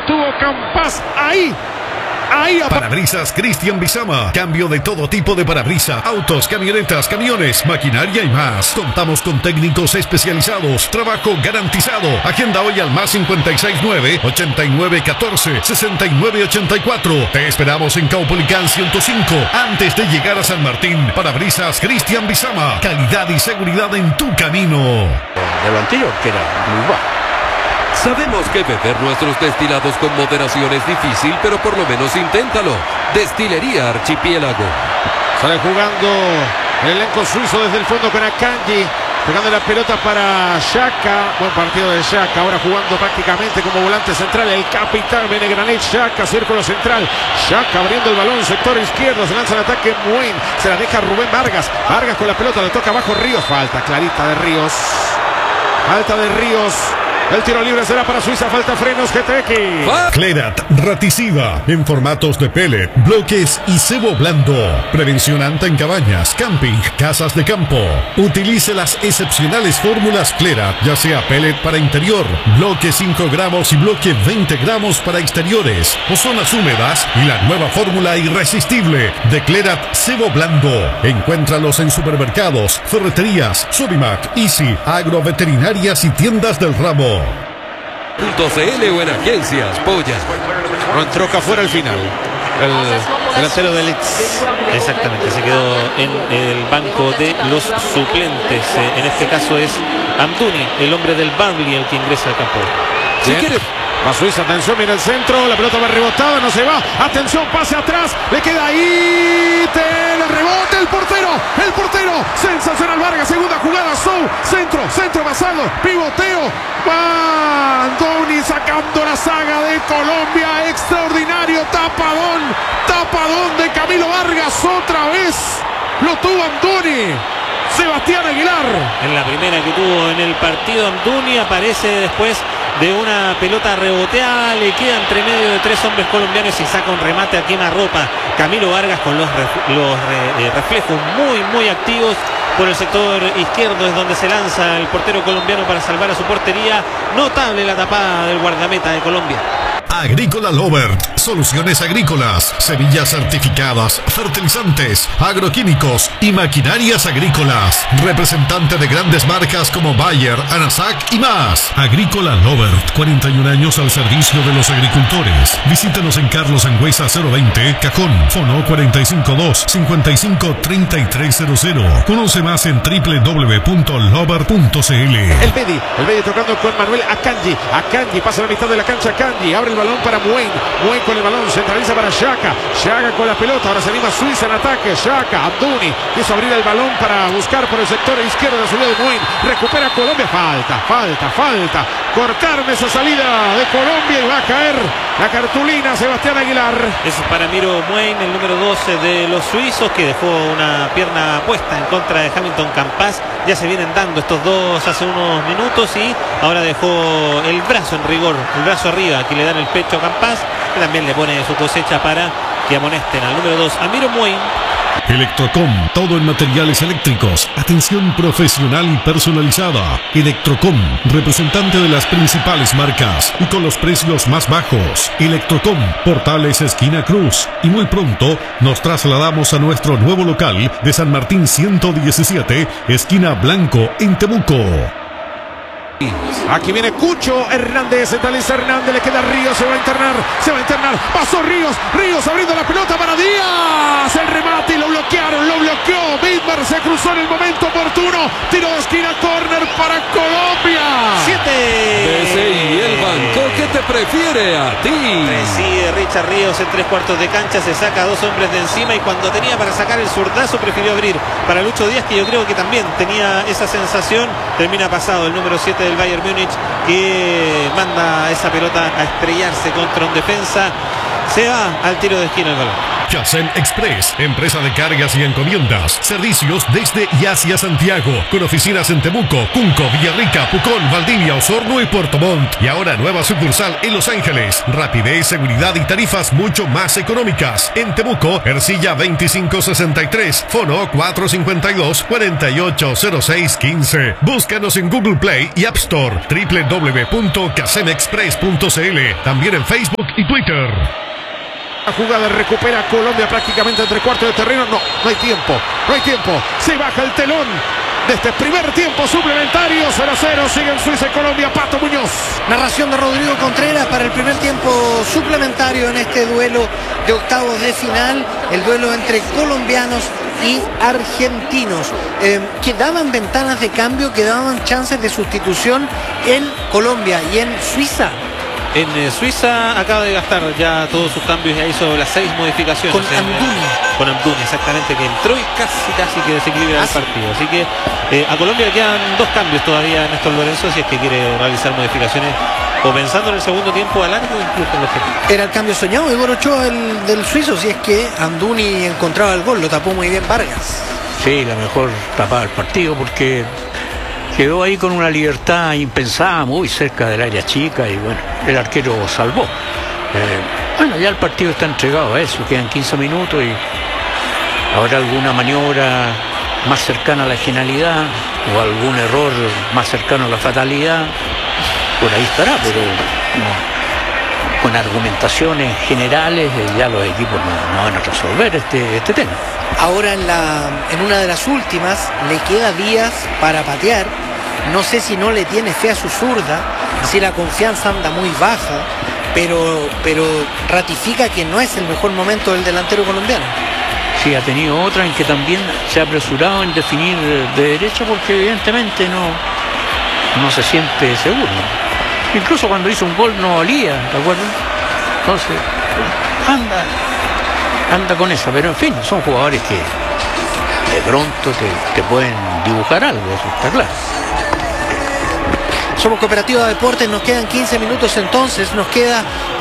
estuvo Campas ahí. Parabrisas Cristian Bizama. Cambio de todo tipo de parabrisas, autos, camionetas, camiones, maquinaria y más. Contamos con técnicos especializados. Trabajo garantizado. Agenda hoy al más 569-8914-6984. Te esperamos en Caupolicán 105. Antes de llegar a San Martín. Parabrisas Cristian Bizama. Calidad y seguridad en tu camino. De lo anterior, que era muy bajo. Sabemos que beber nuestros destilados con moderación es difícil, pero por lo menos inténtalo. Destilería Archipiélago. Sale jugando el elenco suizo desde el fondo con Akanji. Pegando la pelota para Xhaka. Buen partido de Xhaka. Ahora jugando prácticamente como volante central. El capitán Benegranit Xhaka. Círculo central. Xhaka abriendo el balón. Sector izquierdo. Se lanza el ataque Muin. Se la deja Rubén Vargas. Vargas con la pelota. Le toca abajo Ríos. Falta clarita de Ríos. Falta de Ríos. El tiro libre será para Suiza. Falta frenos GTX. Clerat Raticida en formatos de pellet, bloques y cebo blando. Prevención anta en cabañas, camping, casas de campo. Utilice las excepcionales fórmulas Clerat, ya sea pellet para interior, bloque 5 gramos y bloque 20 gramos para exteriores o zonas húmedas, y la nueva fórmula irresistible de Clerat cebo blando. Encuéntralos en supermercados, ferreterías, Sodimac, Easy, agroveterinarias y tiendas del ramo. .cl o en agencias Polla. Ron Troca fuera al final. El delantero del Leeds. Exactamente, se quedó en el banco de los suplentes. En este caso es Amdouni, el hombre del Burnley, el que ingresa al campo. Si quiere, va Suiza, atención, mira el centro, la pelota va rebotada, no se va. Atención, pase atrás, le queda ahí. El rebote, el portero, sensacional Vargas, segunda jugada, centro basado, pivoteo. Va Andoni sacando la saga de Colombia, extraordinario tapadón de Camilo Vargas, otra vez lo tuvo Andoni. Sebastián Aguilar. En la primera que tuvo en el partido, Amdouni aparece después de una pelota reboteada, le queda entre medio de tres hombres colombianos y saca un remate a quemarropa. Camilo Vargas con los reflejos muy activos por el sector izquierdo, es donde se lanza el portero colombiano para salvar a su portería. Notable la tapada del guardameta de Colombia. Agrícola Lovert, soluciones agrícolas, semillas certificadas, fertilizantes, agroquímicos y maquinarias agrícolas. Representante de grandes marcas como Bayer, Anasac y más. Agrícola Lovert, 41 años al servicio de los agricultores. Visítanos en Carlos Sangüesa 020, Cajón, Fono 452-553300. Conoce más en www.lovert.cl. El Bedi tocando con Manuel Akanji. Akanji pasa a la mitad de la cancha. Akanji abre el balón para Muin. Muin con el balón, centraliza para Xhaka. Xhaka con la pelota, ahora se anima Suiza en ataque. Xhaka, Amdouni quiso abrir el balón para buscar por el sector izquierdo la salida de Muin. Recupera Colombia. Falta. Cortaron esa salida de Colombia y va a caer la cartulina Sebastián Aguilar. Eso es para Miro Muin, el número 12 de los suizos, que dejó una pierna puesta en contra de Hamilton Campas. Ya se vienen dando estos dos hace unos minutos y ahora dejó el brazo en rigor, el brazo arriba, que le dan el pecho a Campas, que también le pone su cosecha para que amonesten al número 2, a Miro Muin. Electrocom, todo en materiales eléctricos, atención profesional y personalizada. Electrocom, representante de las principales marcas y con los precios más bajos. Electrocom, Portales esquina Cruz, y muy pronto nos trasladamos a nuestro nuevo local de San Martín 117, esquina Blanco, en Temuco. Aquí viene Cucho Hernández, centraliza Hernández, le queda Ríos, se va a internar, pasó Ríos abriendo la pelota para Díaz, el remate y lo bloqueó, Bidmer se cruzó en el momento oportuno, tiro de esquina, córner para Colombia. 7. BCI, el banco que te prefiere a ti. Preside Richard Ríos en 3/4 de cancha, se saca a dos hombres de encima y cuando tenía para sacar el zurdazo prefirió abrir para Lucho Díaz, que yo creo que también tenía esa sensación. Termina pasado el número 7 del Bayern Múnich, que manda esa pelota a estrellarse contra un defensa. Se va al tiro de esquina el balón. Casem Express, empresa de cargas y encomiendas. Servicios desde y hacia Santiago, con oficinas en Temuco, Cunco, Villarrica, Pucón, Valdivia, Osorno y Puerto Montt. Y ahora nueva sucursal en Los Ángeles. Rapidez, seguridad y tarifas mucho más económicas. En Temuco, Ercilla 2563, fono 452-480615. Búscanos en Google Play y App Store, www.casemexpress.cl. También en Facebook y Twitter. La jugada recupera Colombia prácticamente entre cuartos de terreno. No hay tiempo. Se baja el telón de este primer tiempo suplementario. 0-0. Siguen Suiza y Colombia. Pato Muñoz. Narración de Rodrigo Contreras para el primer tiempo suplementario en este duelo de octavos de final. El duelo entre colombianos y argentinos. Quedaban ventanas de cambio, quedaban chances de sustitución en Colombia y en Suiza. En Suiza acaba de gastar ya todos sus cambios, ya hizo las 6 modificaciones. Con Amdouni. Con Amdouni, exactamente, que entró y casi que desequilibra el partido. Así que a Colombia le quedan 2 cambios todavía, Néstor Lorenzo, si es que quiere realizar modificaciones o pensando en el segundo tiempo a largo, incluso en los que... Era el cambio soñado de Igor Ochoa del suizo, si es que Amdouni encontraba el gol, lo tapó muy bien Vargas. Sí, la mejor tapada del partido porque quedó ahí con una libertad impensada, muy cerca del área chica y bueno, el arquero salvó. Bueno, ya el partido está entregado a eso, quedan 15 minutos y habrá alguna maniobra más cercana a la genialidad o algún error más cercano a la fatalidad, por ahí estará, pero no, con argumentaciones generales ya los equipos no van a resolver este tema. Ahora en una de las últimas le queda Díaz para patear. No sé si no le tiene fe a su zurda, si la confianza anda muy baja, pero ratifica que no es el mejor momento del delantero colombiano. Sí, ha tenido otra en que también se ha apresurado en definir de derecha porque evidentemente no se siente seguro. Incluso cuando hizo un gol no valía, ¿de acuerdo? Entonces, anda con eso, pero en fin, son jugadores que de pronto te pueden dibujar algo, eso está claro. Somos Cooperativa Deportes, nos quedan 15 minutos entonces, nos queda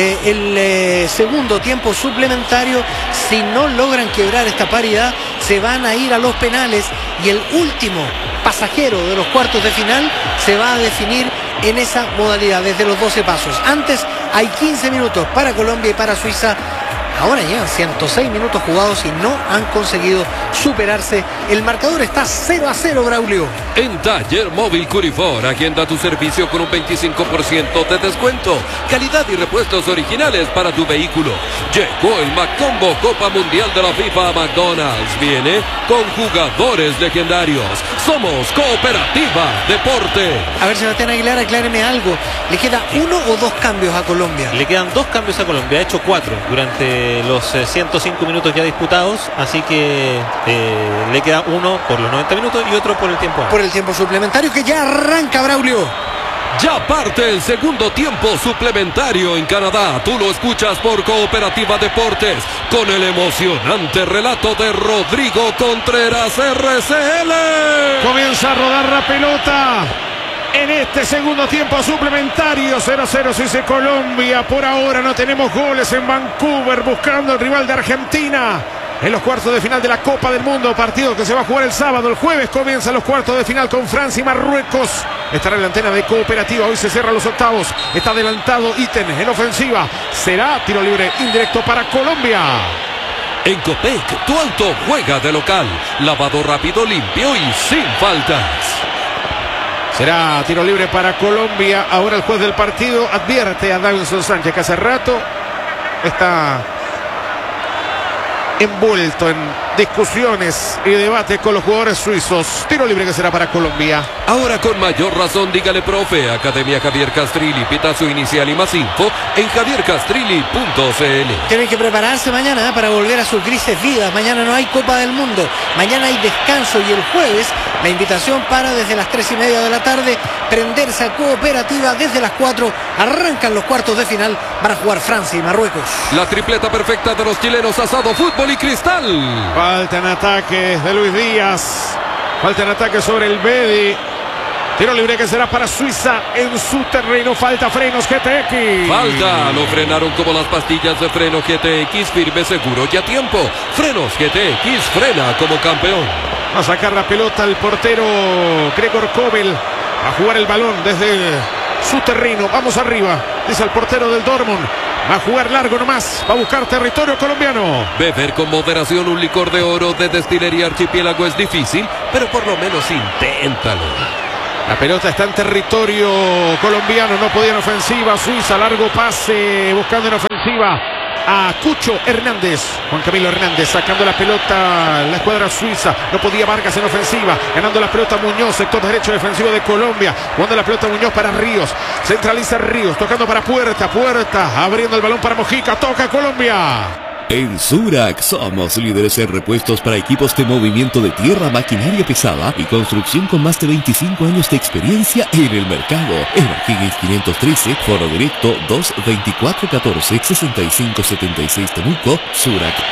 el segundo tiempo suplementario. Si no logran quebrar esta paridad, se van a ir a los penales y el último pasajero de los cuartos de final se va a definir en esa modalidad desde los 12 pasos. Antes hay 15 minutos para Colombia y para Suiza. Ahora llevan 106 minutos jugados y no han conseguido superarse. El marcador está 0-0, Braulio. En Taller Móvil Curifor, agenda tu servicio con un 25% de descuento. Calidad y repuestos originales para tu vehículo. Llegó el Macombo Copa Mundial de la FIFA a McDonald's. Viene con jugadores legendarios. Somos Cooperativa Deporte. A ver, Sebastián Aguilar, acláreme algo. ¿Le queda 1 o 2 cambios a Colombia? Le quedan 2 cambios a Colombia. Ha hecho 4 durante los 105 minutos ya disputados, así que le queda uno por los 90 minutos y otro por el tiempo. Por el tiempo suplementario que ya arranca, Braulio. Ya parte el segundo tiempo suplementario en Canadá. Tú lo escuchas por Cooperativa Deportes con el emocionante relato de Rodrigo Contreras, RCL. Comienza a rodar la pelota en este segundo tiempo suplementario. 0-0 Suiza y Colombia. Por ahora no tenemos goles en Vancouver, buscando el rival de Argentina en los cuartos de final de la Copa del Mundo, partido que se va a jugar el sábado. El jueves comienzan los cuartos de final con Francia y Marruecos. Estará en la antena de Cooperativa. Hoy se cierran los octavos. Está adelantado Iten en ofensiva. Será tiro libre indirecto para Colombia. En Copec, tu auto juega de local. Lavado rápido, limpio y sin faltas. Será tiro libre para Colombia. Ahora el juez del partido advierte a Davinson Sánchez que hace rato está envuelto en discusiones y debates con los jugadores suizos. Tiro libre que será para Colombia. Ahora con mayor razón, dígale profe. Academia Javier Castrilli, pitazo inicial y más info en javiercastrilli.cl. Tienen que prepararse mañana para volver a sus grises vidas. Mañana no hay Copa del Mundo, mañana hay descanso y el jueves la invitación para desde las 3:30 de la tarde prenderse a Cooperativa. Desde las 4 arrancan los cuartos de final para jugar Francia y Marruecos. La tripleta perfecta de los chilenos: asado, fútbol y cristal. Falta en ataque de Luis Díaz. Falta en ataque sobre el Bedi. Tiro libre que será para Suiza en su terreno. Falta frenos GTX. Falta, lo frenaron como las pastillas de freno GTX, firme, seguro y a tiempo. Frenos GTX, frena como campeón. Va a sacar la pelota el portero Gregor Kobel. A jugar el balón desde su terreno. Vamos arriba, dice el portero del Dortmund. Va a jugar largo nomás. Va a buscar territorio colombiano. Beber con moderación un licor de oro de Destilería Archipiélago es difícil, pero por lo menos inténtalo. La pelota está en territorio colombiano. No podía en ofensiva. Suiza, largo pase. Buscando en ofensiva a Cucho Hernández. Juan Camilo Hernández sacando la pelota. La escuadra suiza. No podía Vargas en ofensiva. Ganando la pelota Muñoz. Sector derecho defensivo de Colombia. Jugando la pelota Muñoz para Ríos. Centraliza Ríos. Tocando para Puerta. Puerta. Abriendo el balón para Mojica. Toca Colombia. En Surac somos líderes en repuestos para equipos de movimiento de tierra, maquinaria pesada y construcción con más de 25 años de experiencia en el mercado. En O'Higgins 513, Foro Directo 22414-6576 Temuco, Surac.cl.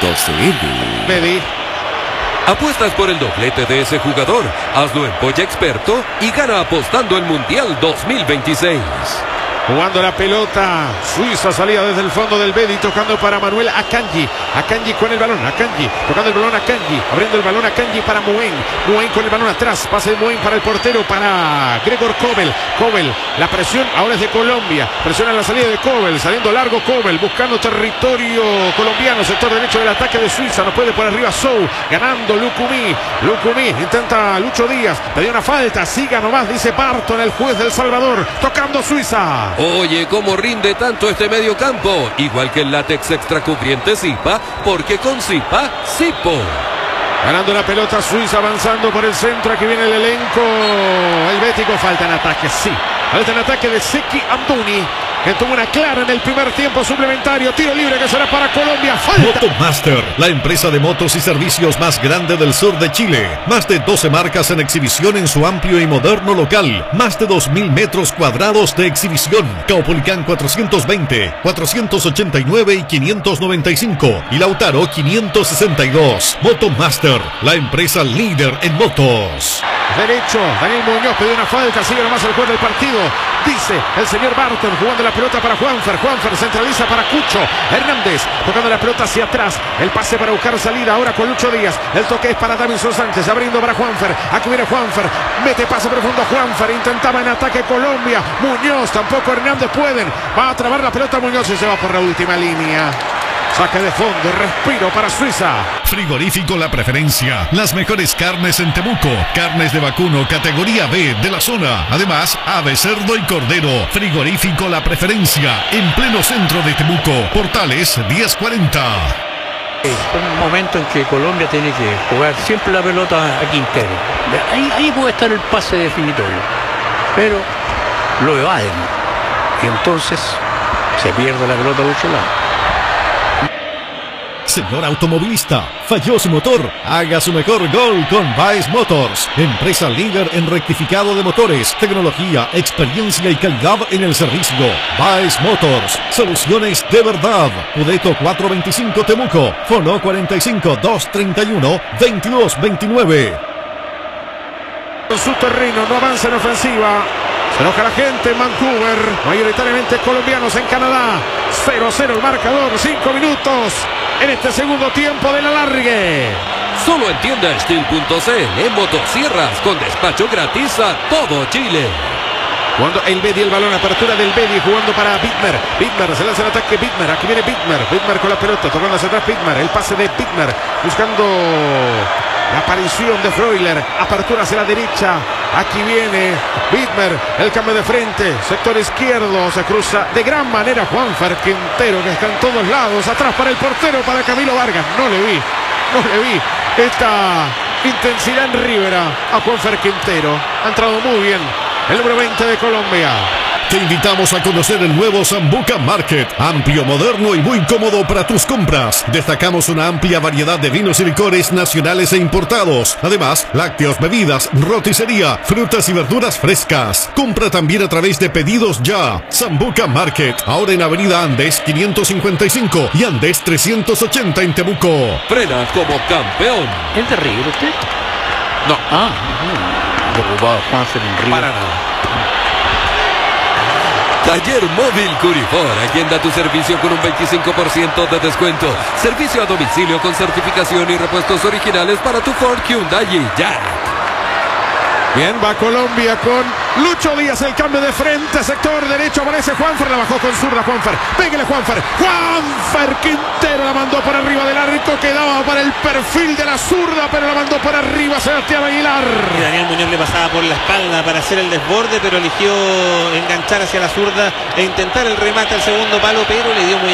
Medi. Apuestas por el doblete de ese jugador. Hazlo en Polla Experto y gana apostando el Mundial 2026. Jugando la pelota, Suiza salía desde el fondo del Bedi, tocando para Manuel Akanji. Akanji con el balón, Akanji, tocando el balón a Akanji, abriendo el balón a Akanji para Moen. Moen con el balón atrás, pase de Moen para el portero, para Gregor Kobel. Kobel, la presión ahora es de Colombia, presiona la salida de Kobel, saliendo largo Kobel, buscando territorio colombiano, sector derecho del ataque de Suiza, no puede por arriba Sou, ganando Lucumí. Lucumí, intenta Lucho Díaz, pedía una falta, siga nomás, dice Barton, el juez del Salvador, tocando Suiza. Oye, cómo rinde tanto este medio campo, igual que el látex extracubriente Zipa, porque con Zipa, Zipo. Ganando la pelota Suiza, avanzando por el centro, aquí viene el elenco helvético, falta en ataque, sí. Falta en ataque de Zeki Amdouni, que tuvo una clara en el primer tiempo suplementario. Tiro libre que será para Colombia. Falta. Motomaster, la empresa de motos y servicios más grande del sur de Chile. Más de 12 marcas en exhibición en su amplio y moderno local. Más de 2.000 metros cuadrados de exhibición. Caupolicán 420, 489 y 595. Y Lautaro 562. Motomaster, la empresa líder en motos. Derecho, Daniel Muñoz pidió una falta, sigue nomás el juez del partido, dice el señor Barton, jugando la pelota para Juanfer, Juanfer centraliza para Cucho Hernández, tocando la pelota hacia atrás, el pase para buscar salida, ahora con Lucho Díaz, el toque es para Davinson Sánchez, abriendo para Juanfer, aquí viene Juanfer, mete pase profundo a Juanfer, intentaba en ataque Colombia, Muñoz, tampoco Hernández pueden, va a trabar la pelota Muñoz y se va por la última línea. Saque de fondo, respiro para Suiza. Frigorífico La Preferencia. Las mejores carnes en Temuco. Carnes de vacuno categoría B de la zona. Además, ave, cerdo y cordero. Frigorífico La Preferencia. En pleno centro de Temuco. Portales 1040. Es un momento en que Colombia tiene que jugar siempre la pelota a Quintero. Ahí puede estar el pase definitorio. Pero lo evaden. Y entonces se pierde la pelota al otro lado. Señor automovilista, falló su motor. Haga su mejor gol con Baez Motors, empresa líder en rectificado de motores, tecnología, experiencia y calidad en el servicio. Baez Motors, soluciones de verdad. Udeto 425 Temuco, Fono 45 231 2229. En su terreno, no avanza en ofensiva. Se enoja la gente en Vancouver, mayoritariamente colombianos en Canadá. 0-0 el marcador, 5 minutos en este segundo tiempo del alargue. Solo en tienda Steel.cl, motosierras con despacho gratis a todo Chile. Jugando el Bedi, el balón, apertura del Bedi, jugando para Bittmer. Bittmer, se lanza el ataque Bittmer, aquí viene Bittmer. Bittmer con la pelota, tocando hacia atrás Bittmer. El pase de Bittmer, buscando la aparición de Freuler. Apertura hacia la derecha, aquí viene Bittmer. El cambio de frente, sector izquierdo, se cruza de gran manera Juanfer Quintero, que está en todos lados. Atrás para el portero, para Camilo Vargas. No le vi esta intensidad en Rivera a Juanfer Quintero. Ha entrado muy bien el número 20 de Colombia. Te invitamos a conocer el nuevo Sambuca Market, amplio, moderno y muy cómodo para tus compras. Destacamos una amplia variedad de vinos y licores nacionales e importados. Además, lácteos, bebidas, roticería, frutas y verduras frescas. Compra también a través de Pedidos Ya. Sambuca Market, ahora en Avenida Andes 555 y Andes 380 en Temuco. Frena como campeón. ¿Es de River usted? No. preocupado Juanfer en Río. Para nada. Taller Móvil Curifor, a quien da tu servicio con un 25% de descuento. Servicio a domicilio con certificación y repuestos originales para tu Ford, Hyundai y Jack. Bien, va Colombia con Lucho Díaz, el cambio de frente, sector derecho, aparece Juanfer, la bajó con zurda Juanfer, pégale Juanfer, Quintero la mandó por arriba del arco, quedaba para el perfil de la zurda, pero la mandó por arriba Sebastián Aguilar. Y Daniel Muñoz le pasaba por la espalda para hacer el desborde, pero eligió enganchar hacia la zurda e intentar el remate al segundo palo, pero le dio muy